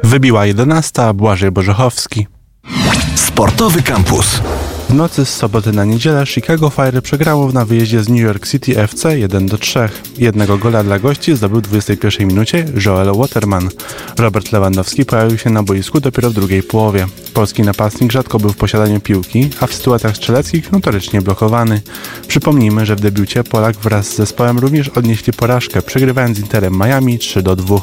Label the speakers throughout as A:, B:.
A: Wybiła 11, Błażej Bożechowski.
B: Sportowy Campus.
A: W nocy z soboty na niedzielę Chicago Fire przegrało na wyjeździe z New York City FC 1-3. Jednego gola dla gości zdobył w 21 minucie Joel Waterman. Robert Lewandowski pojawił się na boisku dopiero w drugiej połowie. Polski napastnik rzadko był w posiadaniu piłki, a w sytuacjach strzeleckich notorycznie blokowany. Przypomnijmy, że w debiucie Polak wraz z zespołem również odnieśli porażkę, przegrywając z Interem Miami 3-2.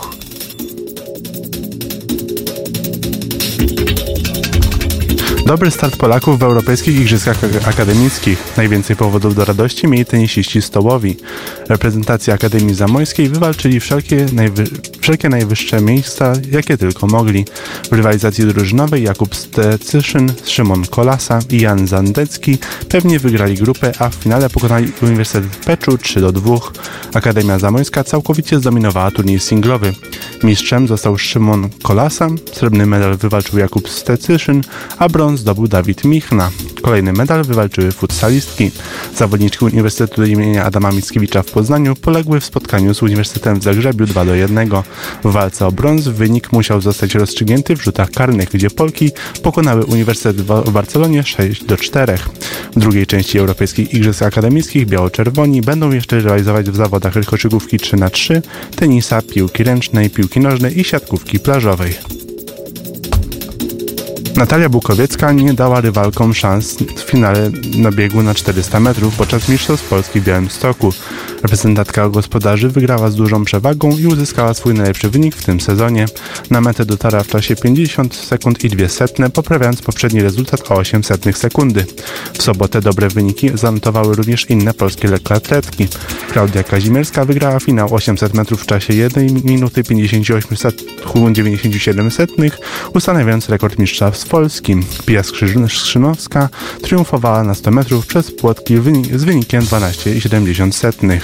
A: Dobry start Polaków w europejskich igrzyskach akademickich. Najwięcej powodów do radości mieli tenisiści stołowi. Reprezentacja Akademii Zamojskiej wywalczyli wszelkie najwyższe miejsca, jakie tylko mogli. W rywalizacji drużynowej Jakub Stecyszyn, Szymon Kolasa i Jan Zandecki pewnie wygrali grupę, a w finale pokonali Uniwersytet w Peczu 3-2. Akademia Zamojska całkowicie zdominowała turniej singlowy. Mistrzem został Szymon Kolasa, srebrny medal wywalczył Jakub Stecyszyn, a brąz zdobył Dawid Michna. Kolejny medal wywalczyły futsalistki. Zawodniczki Uniwersytetu imienia Adama Mickiewicza w Poznaniu poległy w spotkaniu z Uniwersytetem w Zagrzebiu 2-1. W walce o brąz wynik musiał zostać rozstrzygnięty w rzutach karnych, gdzie Polki pokonały Uniwersytet w Barcelonie 6-4. W drugiej części europejskich igrzysk akademickich biało-czerwoni będą jeszcze rywalizować w zawodach koszykówki 3x3, tenisa, piłki ręcznej, piłki nożnej i siatkówki plażowej. Natalia Bukowiecka nie dała rywalkom szans w finale na biegu na 400 metrów podczas Mistrzostw Polski w Białymstoku. Reprezentantka gospodarzy wygrała z dużą przewagą i uzyskała swój najlepszy wynik w tym sezonie. Na metę dotarła w czasie 50 sekund i 200, poprawiając poprzedni rezultat o 0,08 sekundy. W sobotę dobre wyniki zanotowały również inne polskie lekkoatletki. Klaudia Kazimierska wygrała finał 800 metrów w czasie 1 minuty 58 sekund 97, ustanawiając rekord mistrzostw Polski. Pia Skrzynowska triumfowała na 100 metrów przez płotki z wynikiem 12,70.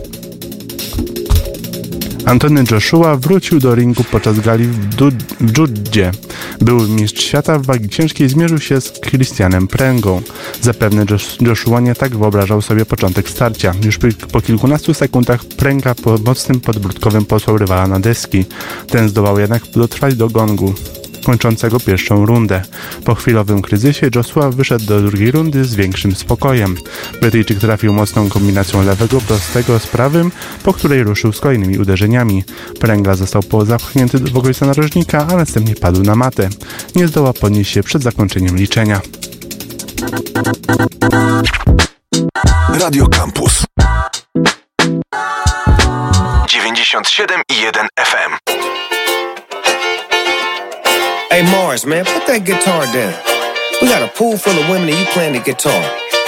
A: Antony Joshua wrócił do ringu podczas gali w judzie. Były mistrz świata w wagi ciężkiej zmierzył się z Christianem Pręgą. Zapewne Joshua nie tak wyobrażał sobie początek starcia. Już po kilkunastu sekundach Pręga po mocnym podbródkowym posłał rywala na deski. Ten zdołał jednak dotrwać do gongu kończącego pierwszą rundę. Po chwilowym kryzysie Joshua wyszedł do drugiej rundy z większym spokojem. Brytyjczyk trafił mocną kombinacją lewego prostego z prawym, po której ruszył z kolejnymi uderzeniami. Pręga został zapchnięty w okolice narożnika, a następnie padł na matę. Nie zdołał podnieść się przed zakończeniem liczenia.
B: Radio Campus 97,1 FM.
C: Hey Mars, man, put that guitar down. We got a pool full of women and you playing the guitar.